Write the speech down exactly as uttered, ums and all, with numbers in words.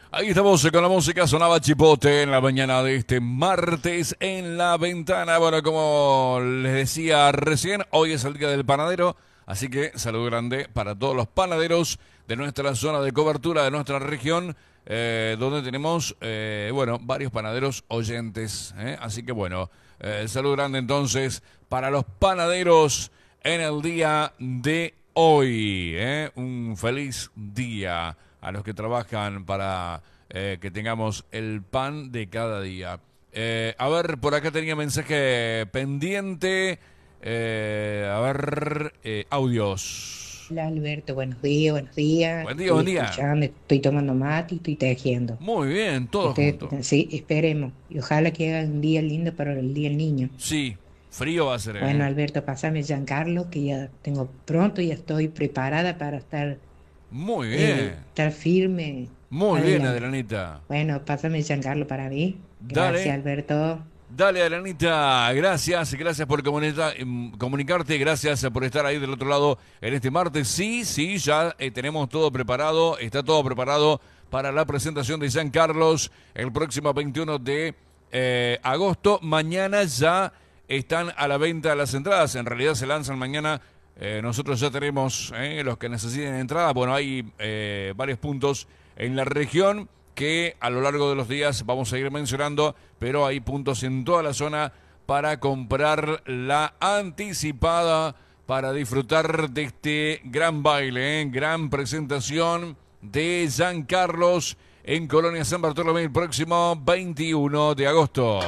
Ahí estamos con la música, sonaba Chipote en la mañana de este martes en la ventana. Bueno, como les decía recién, hoy es el día del panadero, así que saludo grande para todos los panaderos de nuestra zona de cobertura, de nuestra región, eh, donde tenemos, eh, bueno, varios panaderos oyentes. ¿eh? Así que bueno, eh, saludo grande entonces para los panaderos en el día de hoy. ¿eh? Un feliz día a los que trabajan para eh, que tengamos el pan de cada día. Eh, a ver, por acá tenía mensaje pendiente. Eh, a ver, eh, audios. Hola Alberto, buenos días, buenos días. Buen día, Estoy buen día. escuchando, estoy tomando mate y estoy tejiendo. Muy bien, todo Estoy, junto. sí, esperemos. Y ojalá que haga un día lindo para el Día del Niño. Sí, frío va a ser, Bueno, ¿eh? Alberto, pásame Giancarlo, que ya tengo pronto, ya estoy preparada para estar, Muy eh, bien, estar firme. muy bien, Adelante. Adelanita. Bueno, pásame Giancarlo para mí. Gracias, Dale. Alberto. Dale, Alanita, gracias, gracias por comunica- em, comunicarte, gracias por estar ahí del otro lado en este martes. Sí, sí, ya eh, tenemos todo preparado, está todo preparado para la presentación de San Carlos el próximo veintiuno de eh, agosto. Mañana ya están a la venta las entradas, en realidad se lanzan mañana. Eh, nosotros ya tenemos eh, los que necesiten entrada. Bueno, hay eh, varios puntos en la región que a lo largo de los días vamos a ir mencionando, pero hay puntos en toda la zona para comprar la anticipada, para disfrutar de este gran baile, ¿eh? Gran presentación de San Carlos en Colonia San Bartolomé el próximo veintiuno de agosto.